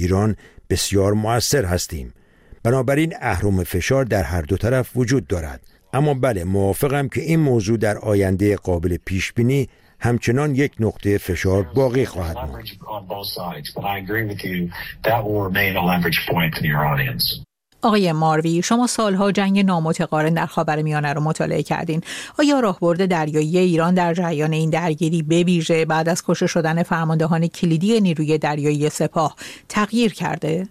ایران بسیار مؤثر هستیم. بنابراین اهرم فشار در هر دو طرف وجود دارد. اما بله، موافقم که این موضوع در آینده قابل پیش بینی همچنان یک نقطه فشار باقی خواهد ماند. آقای ماروی، شما سالها جنگ نامتقارن در خاورمیانه رو مطالعه کردین. آیا راهبرد دریایی ایران در جریان این درگیری به ویژه بعد از کشته شدن فرماندهان کلیدی نیروی دریایی سپاه تغییر کرده؟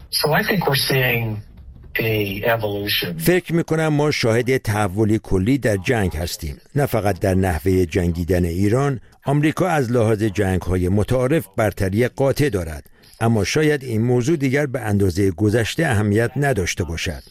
فکر میکنم ما شاهد تحولی کلی در جنگ هستیم. نه فقط در نحوه جنگیدن ایران. آمریکا از لحاظ جنگ‌های متعارف برتری قاطع دارد، اما شاید این موضوع دیگر به اندازه گذشته اهمیت نداشته باشد.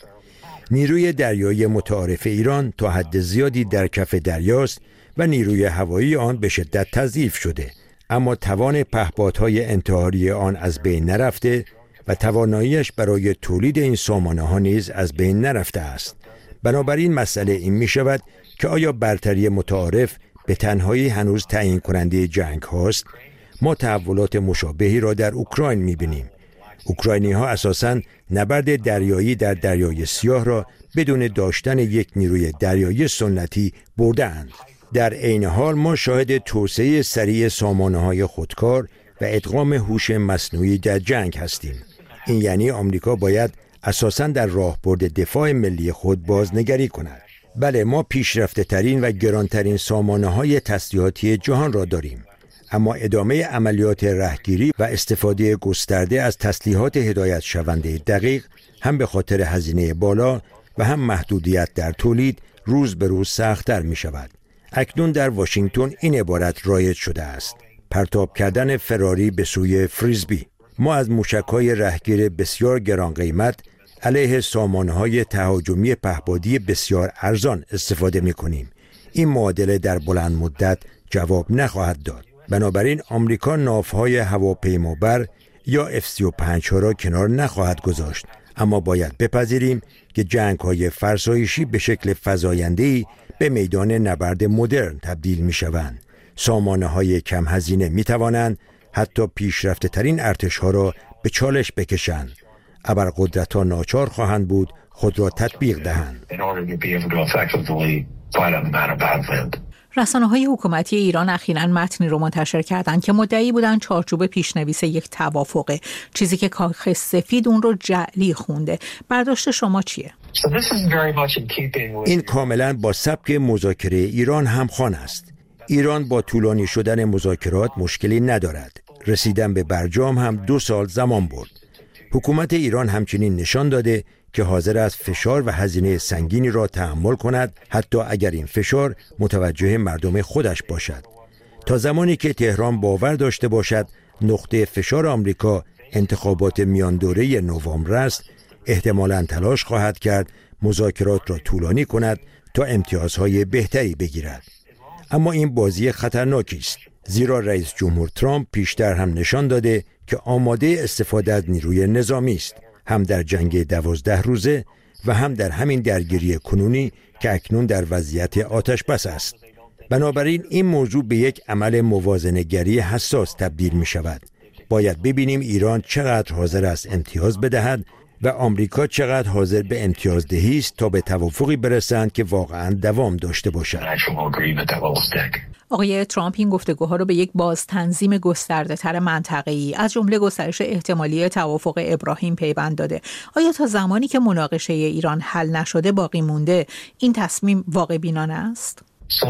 نیروی دریایی متعارف ایران تا حد زیادی در کف دریاست و نیروی هوایی آن به شدت تضعیف شده، اما توان پهپادهای انتحاری آن از بین نرفته و تواناییش برای تولید این سامانه‌ها نیز از بین نرفته است. بنابراین مسئله این می شود که آیا برتری متعارف به تنهایی هنوز تعیین کننده جنگ هاست؟ ما تحولات مشابهی را در اوکراین می بینیم. اوکراینی ها اساساً نبرد دریایی در دریای سیاه را بدون داشتن یک نیروی دریایی سنتی برده‌اند. در عین حال ما شاهد توسعه سریع سامانه‌های خودکار و ادغام هوش مصنوعی در جنگ هستیم. این یعنی آمریکا باید اساساً در راهبرد دفاع ملی خود بازنگری کند. بله، ما پیشرفته ترین و گرانترین سامانه‌های تسلیحاتی جهان را داریم، اما ادامه عملیات رهگیری و استفاده گسترده از تسلیحات هدایت شونده دقیق هم به خاطر هزینه بالا و هم محدودیت در تولید روز به روز سخت‌تر می شود. اکنون در واشنگتن این عبارت رایج شده است: پرتاب کردن فراری به سوی فریزبی. ما از موشک‌های رهگیر بسیار گران قیمت علیه سامانه‌های تهاجمی پهپادی بسیار ارزان استفاده می‌کنیم. این معادله در بلند مدت جواب نخواهد داد. بنابراین آمریکا ناوهای هواپیمابر یا F-35 را کنار نخواهد گذاشت، اما باید بپذیریم که جنگ‌های فرسایشی به شکل فزاینده‌ای به میدان نبرد مدرن تبدیل می‌شوند. سامانه‌های کم هزینه می‌توانند حتی پیشرفته ترین ارتش‌ها را به چالش بکشند. ابرقدرت‌ها ناچار خواهند بود خود را تطبیق دهند. رسانه‌های حکومتی ایران اخیراً متنی رو منتشر کردند که مدعی بودند چارچوب پیشنویس یک توافقه، چیزی که کاخ سفید اون رو جعلی خونده. برداشت شما چیه؟ این کاملاً با سبک مذاکره ایران همخوان است. ایران با طولانی شدن مذاکرات مشکلی ندارد. رسیدن به برجام هم 2 سال زمان برد. حکومت ایران همچنین نشان داده که حاضر است فشار و هزینه سنگینی را تحمل کند، حتی اگر این فشار متوجه مردم خودش باشد. تا زمانی که تهران باور داشته باشد نقطه فشار آمریکا انتخابات میان دوره نوامبر است، احتمالاً تلاش خواهد کرد مذاکرات را طولانی کند تا امتیازهای بهتری بگیرد. اما این بازی خطرناکی است، زیرا رئیس جمهور ترامپ پیشتر هم نشان داده که آماده استفاده از نیروی نظامی است، هم در جنگ 12 روزه و هم در همین درگیری کنونی که اکنون در وضعیت آتش بس است. بنابراین این موضوع به یک عمل موازنه‌گری حساس تبدیل می شود. باید ببینیم ایران چقدر حاضر است امتیاز بدهد و آمریکا چقدر حاضر به امتیازدهی است تا به توافقی برسند که واقعاً دوام داشته باشد. آقای ترامپ این گفتگوها رو به یک بازتنظیم گسترده‌تر منطقه‌ای از جمله گسترش احتمالی توافق ابراهیم پیوند داده. آیا تا زمانی که مناقشه ایران حل نشده باقی مونده این تصمیم واقع بینانه است؟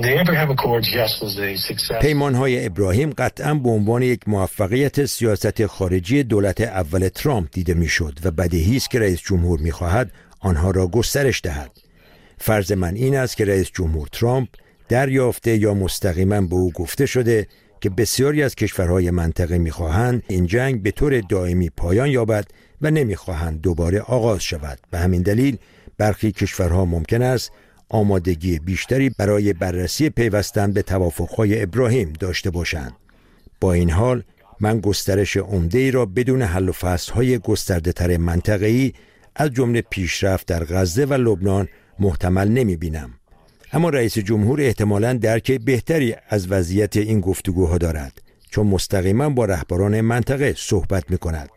پیمان‌های ابراهیم قطعاً به عنوان یک موفقیت سیاست خارجی دولت اول ترامپ دیده می‌شد و بدیهی است که رئیس جمهور می‌خواهد آنها را گسترش دهد. فرض من این است که رئیس جمهور ترامپ دریافته یا مستقیما به او گفته شده که بسیاری از کشورهای منطقه می‌خواهند این جنگ به طور دائمی پایان یابد و نمی‌خواهند دوباره آغاز شود. به همین دلیل برخی کشورها ممکن است آمادگی بیشتری برای بررسی پیوستن به توافق‌های ابراهیم داشته باشند. با این حال من گسترش عمده‌ای را بدون حل و فصل‌های گسترده‌تر منطقه‌ای از جمله پیشرفت در غزه و لبنان محتمل نمی‌بینم. اما رئیس جمهور احتمالاً درک بهتری از وضعیت این گفتگوها دارد، چون مستقیما با رهبران منطقه صحبت می‌کند.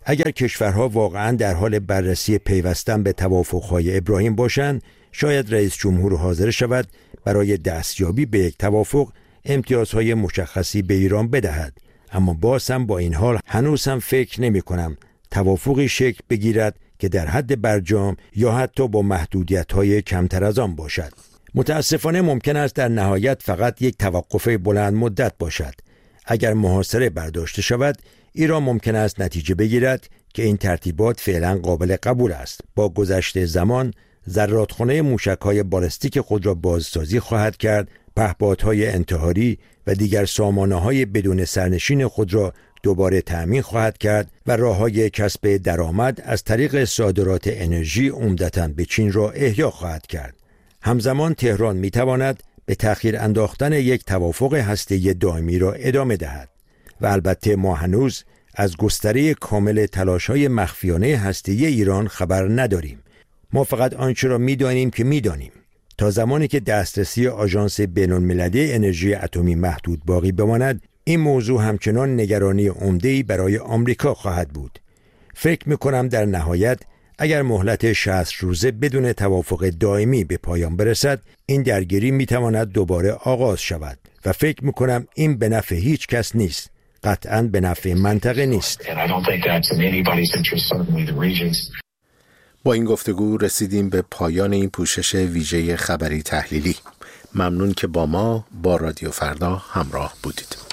اگر کشورها واقعاً در حال بررسی پیوستن به توافق‌های ابراهیم باشند، شاید رئیس جمهور حاضر شود برای دستیابی به یک توافق امتیازهای مشخصی به ایران بدهد. اما باز هم با این حال هنوز هم فکر نمی‌کنم توافقی شکل بگیرد که در حد برجام یا حتی با محدودیت‌های کمتر از آن باشد. متاسفانه ممکن است در نهایت فقط یک توقف بلند مدت باشد. اگر محاصره برداشته شود، ایران ممکن است نتیجه بگیرد که این ترتیبات فعلا قابل قبول است. با گذشت زمان، ذراتخانه موشک‌های بالستیک خود را بازسازی خواهد کرد، پهپادهای انتحاری و دیگر سامانه‌های بدون سرنشین خود را دوباره تأمین خواهد کرد و راه‌های کسب درآمد از طریق صادرات انرژی عمدتاً به چین را احیا خواهد کرد. همزمان تهران می‌تواند به تأخیر انداختن یک توافق هسته‌ای دائمی را ادامه دهد و البته ما هنوز از گستره کامل تلاش‌های مخفیانه هسته‌ای ایران خبر نداریم. ما فقط آنچه را می‌دانیم که می‌دانیم. تا زمانی که دسترسی آژانس بین‌المللی انرژی اتمی محدود باقی بماند، این موضوع همچنان نگرانی عمده‌ای برای آمریکا خواهد بود. فکر می‌کنم در نهایت اگر مهلت 60 روزه بدون توافق دائمی به پایان برسد، این درگیری می‌تواند دوباره آغاز شود و فکر می‌کنم این به نفع هیچ کس نیست. قطعاً به نفع منطقه نیست. با این گفتگو رسیدیم به پایان این پوشش ویژه خبری تحلیلی. ممنون که با ما با رادیو فردا همراه بودید.